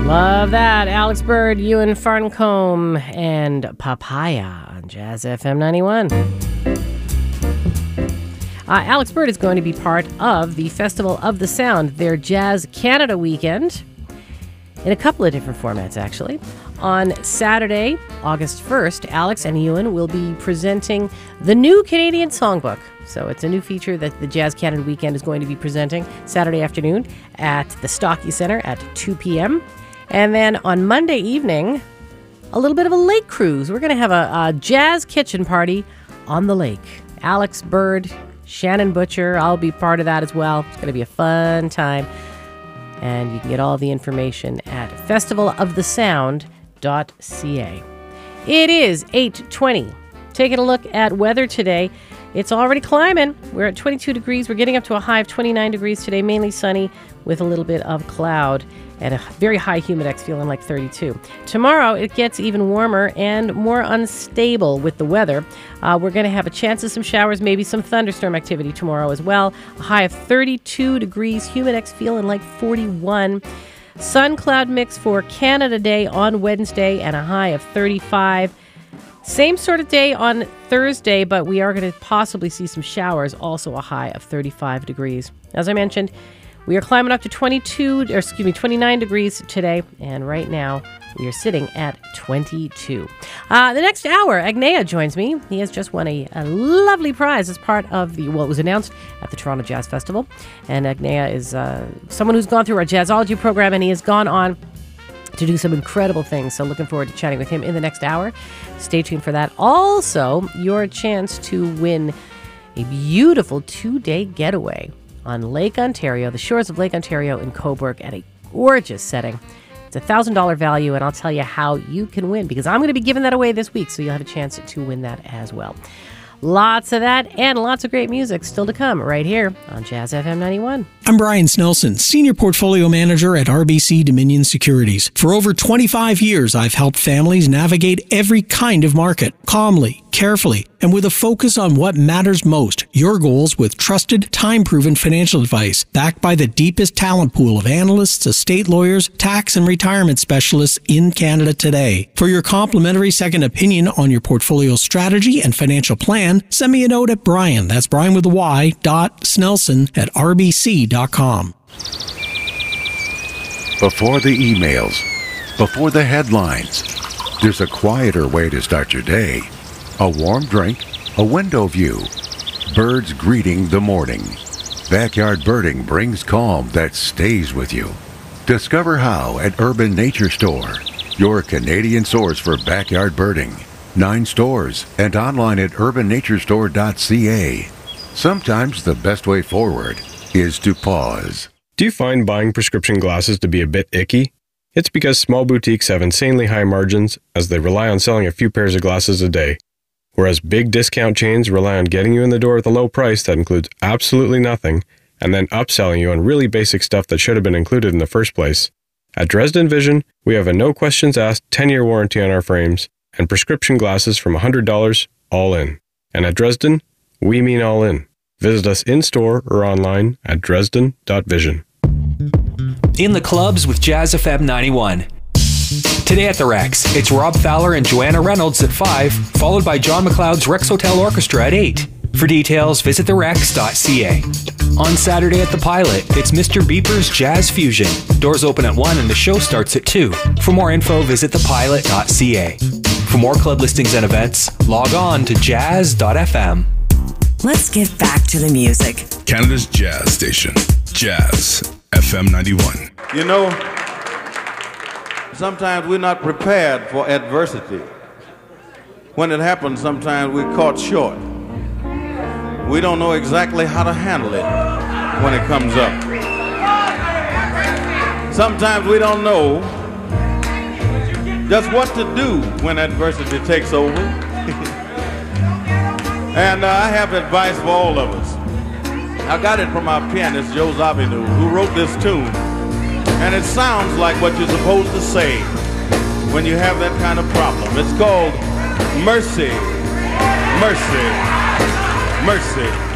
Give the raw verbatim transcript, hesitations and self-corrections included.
Love that. Alex Bird, Ewan Farncombe, and Papaya on Jazz F M ninety-one. Uh, Alex Bird is going to be part of the Festival of the Sound, their Jazz Canada weekend, in a couple of different formats, actually. On Saturday, August first, Alex and Ewan will be presenting the new Canadian Songbook. So it's a new feature that the Jazz Canada weekend is going to be presenting Saturday afternoon at the Stockey Centre at two p.m. And then on Monday evening, a little bit of a lake cruise. We're going to have a, a jazz kitchen party on the lake. Alex Bird, Shannon Butcher, I'll be part of that as well. It's going to be a fun time. And you can get all the information at festival of the sound dot c a. It is eight twenty. Taking a look at weather today. It's already climbing. We're at twenty-two degrees. We're getting up to a high of twenty-nine degrees today, mainly sunny with a little bit of cloud and a very high humidex feeling like thirty-two. Tomorrow, it gets even warmer and more unstable with the weather. Uh, we're going to have a chance of some showers, maybe some thunderstorm activity tomorrow as well. A high of thirty-two degrees, humidex feeling like forty-one. Sun cloud mix for Canada Day on Wednesday and a high of thirty-five. Same sort of day on Thursday, but we are going to possibly see some showers, also a high of thirty-five degrees. As I mentioned, we are climbing up to twenty-two, or excuse me, twenty-nine degrees today, and right now we are sitting at twenty-two. Uh, the next hour, Agnea joins me. He has just won a, a lovely prize as part of the, well, it was announced at the Toronto Jazz Festival, and Agnea is uh, someone who's gone through our Jazzology program, and he has gone on to do some incredible things. So looking forward to chatting with him in the next hour. Stay tuned for that. Also, your chance to win a beautiful two-day getaway on Lake Ontario, the shores of Lake Ontario in Cobourg, at a gorgeous setting. It's a one thousand dollars value, and I'll tell you how you can win, because I'm going to be giving that away this week, so you'll have a chance to win that as well. Lots of that and lots of great music still to come right here on Jazz F M ninety-one. I'm Brian Snelson, Senior Portfolio Manager at R B C Dominion Securities. For over twenty-five years, I've helped families navigate every kind of market, calmly, carefully, and with a focus on what matters most, your goals with trusted, time-proven financial advice, backed by the deepest talent pool of analysts, estate lawyers, tax and retirement specialists in Canada today. For your complimentary second opinion on your portfolio strategy and financial plan, send me a note at Brian, that's Brian with a Y, dot Snelson at R B C dot com. Before the emails, before the headlines, there's a quieter way to start your day. A warm drink, a window view, birds greeting the morning. Backyard birding brings calm that stays with you. Discover how at Urban Nature Store, your Canadian source for backyard birding. Nine stores and online at urban nature store dot c a. Sometimes the best way forward is to pause. Do you find buying prescription glasses to be a bit icky? It's because small boutiques have insanely high margins as they rely on selling a few pairs of glasses a day, whereas big discount chains rely on getting you in the door with a low price that includes absolutely nothing and then upselling you on really basic stuff that should have been included in the first place. At Dresden Vision, we have a no questions asked ten-year warranty on our frames and prescription glasses from one hundred dollars all in. And at Dresden, we mean all in. Visit us in-store or online at dresden dot vision. In the clubs with Jazz F M ninety-one. Today at the Rex, it's Rob Fowler and Joanna Reynolds at five, followed by John McLeod's Rex Hotel Orchestra at eight. For details, visit the rex dot c a. On Saturday at the Pilot, it's Mister Beeper's Jazz Fusion. Doors open at one and the show starts at two. For more info, visit the pilot dot c a. For more club listings and events, log on to jazz dot f m. Let's get back to the music. Canada's Jazz Station, Jazz F M ninety-one. You know, sometimes we're not prepared for adversity. When it happens, sometimes we're caught short. We don't know exactly how to handle it when it comes up. Sometimes we don't know just what to do when adversity takes over. And uh, I have advice for all of us. I got it from our pianist, Joe Zawinul, who wrote this tune. And it sounds like what you're supposed to say when you have that kind of problem. It's called Mercy, Mercy, Mercy.